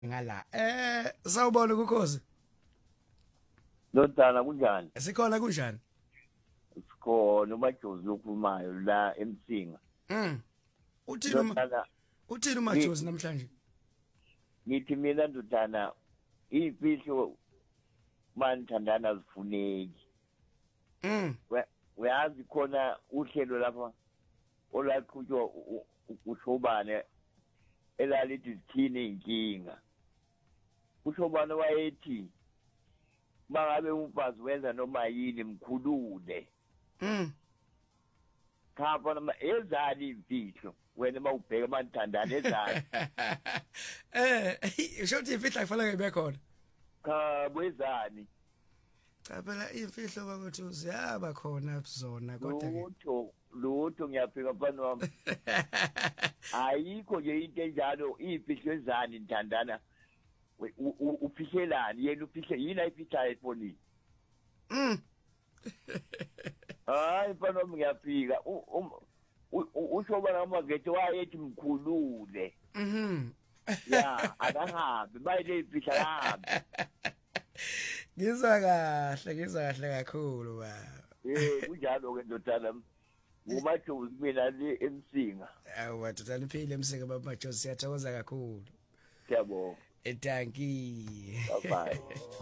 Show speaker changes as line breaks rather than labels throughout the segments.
ngala sawubona ukukhozi
Ndodana kunjani?
sikhona kunjani
Sikhona uMajozi okhulumayo la eMsinga.
Uthini uMajozi namhlanje?
Ngithi mina ndodana izifihlo manithandana azifuneki. Uyazi khona uhlelo lapha olaqhutshwa uShobane elalithi sithini inkinga. uShobane wayethi mangabe umfazi wenza noma yini mkhulule. Khapha noma ezali imfihlo wena mawubheka manithandana ezali.
Ushothi imfihlo kufanele ibe khona.
Cha bwezani.
Cha phela imfihlo bakuthi uziyaba khona zona kodwa
lutho ngiyafika mfana wami. Ayikho nje into enjalo imfihlo ezani nithandana. Ufihlelani yena ufihle yini ayifithayo efonini. Hayi mfana wami ngiyafika uShobana amagethe wayethi mkhulule. Ya akahambe bayile ifihla yahambe.
Ngizwa kahle kakhulu baba.
Kunjalo ke ndodana uMajozi mina le eMsinga.
Awu ndodana iphile eMsinga baba Majozi siyathokoza kakhulu.
Siyabonga.
Thanki.
Bye.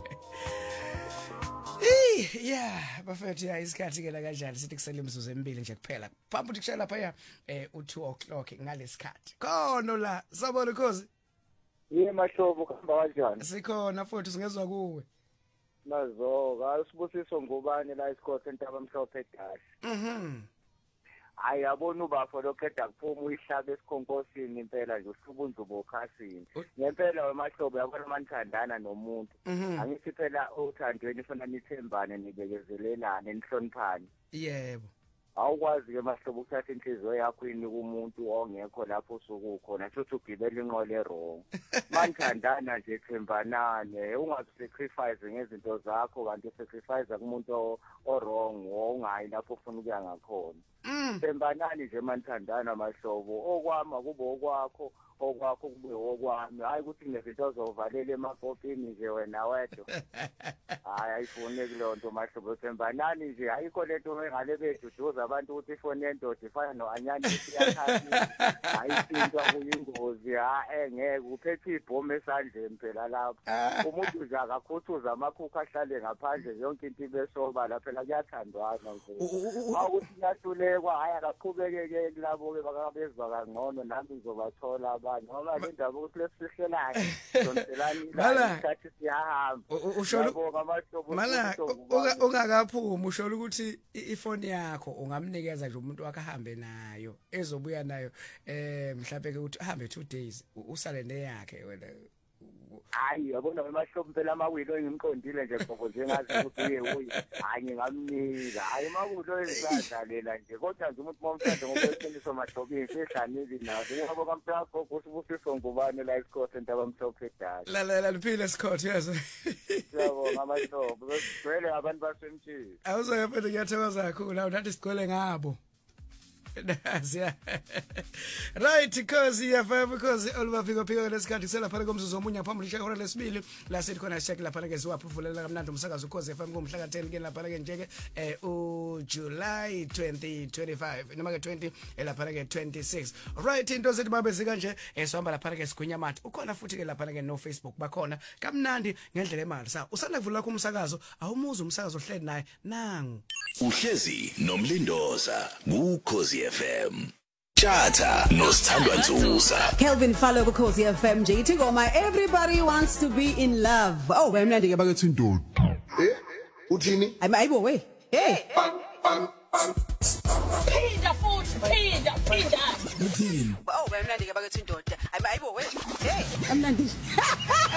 Yeah, bafethu ya isikhathi ke la kanjani sithi kusele imizuzu emibili nje kuphela. Phambi ukuthi kushaya lapha ya u2 o'clock ngalesikhathi. Khona la, sabona ukhozi?
Mahlobo kuhamba kanjani?
Sikhona futhi singezwe kuwe.
Nazoka, usibusiso ngubani la isikole entaba mhlophe dash. Ayabona ubafo lokeda kuphuma uyihlabe esikhonkosini impela nje usubunzu bokhasini. Ngempela weMahlobo yabona manithandana nomuntu. Angithi phela uthandweni ufuna nithembane nibekezelelane nihloniphane.
Yebo.
Awukwazi ke Mahlobo ukuthatha inhliziyo yakho inika umuntu ongekho lapho usukukhona futhi ugibela inqole errong. Manithandana nje thembanane ungasacrifice ngezinto zakho kanti usacrifice kumuntu orong ongayi lapho ufuna ukuya ngakhona. Thembanani nje manithandana Mahlobo okwama kube okwakho kube okwami hayi ukuthi nezinto ozovalela emapopini nje wena wedwa. Hayi ayifuni kulonto Mahlobo thembanani nje ayikho lento engale beduduza abantu ukuthi ifoni yendoda ifana noanyani iyakhathi ayisintwa kuyingozi engeke uphethe ibhomu esandleni phela lapho umuntu nje akakhuthuza amakhukha ahlale ngaphandle yonke into ibesoba lapha phela kuyathandwana nje awukuthi nyahlulekwa hayi akaqhubekeke kulabo ke bakabezwa kangcono nami ngizobathola abanye ngoba le ndaba ukuthi lesihlelane sonselani isikhathi siyahamba
Mala ungakaphumi ushola ukuthi ifoni yakho ungamnikeza nje umuntu wakhe ahambe nayo ezobuya nayo mhlawumbe ke ukuthi ahambe 2 days usale neyakhe wena.
Hayi yabona weMahlobo phela amawilo engimqondile nje ngoba njengazi ukuthi uye hayi ngingamnika hayi mawulo ezadlalela nje kodwa nje umuntu momthanda ngokwesiniso Mahlobo ihlanile nazo ngoba kamhlakho usibusiso ngubani la isikole entaba mhlophe dash
la liphile isikole yazo.
Yabona Mahlobo besicwele abantu basemthini
awuzoya phela ngiyathokoza kakhulu awunathi isikole ngabo. Right because FM because Oliver phiko lesikhathi sela phela komzuzu omunye phambili ishahora lesibili la sithi khona check lapha ke siwaphufulela kamnandi umsakazo ukhoze FM kumhla ka10 ke lapha ke njeke uJuly 2025 noma ke 20 lapha ke 26. Right into zethi babe sikanje esihamba lapha ke sigwinya mathi ukhona futhi ke lapha ke no Facebook bakhona kamnandi ngendlela emali sa usanda kuvula lakho umsakazo awumuza umsakazo ohleli naye nangu
uhlezi nomlindoza kuKhosi FM Chata noSithandwa Nzuza
Kelvin Falo kuKhosi FM JT Goma everybody wants to be in love. Oh wemnandi ke bakethi indoda.
Uthini?
Ayibo we. Hey. Phinda. Uthini? Oh wemnandi ke bakethi indoda. Ayibo we. Hey. Amnandi.